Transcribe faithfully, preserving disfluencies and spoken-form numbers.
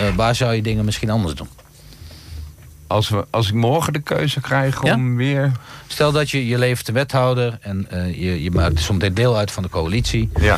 Uh, waar zou je dingen misschien anders doen? Als, we, als ik morgen de keuze krijg om ja? weer... Stel dat je, je levert de wethouder en uh, je, je maakt soms deel uit van de coalitie. Ja.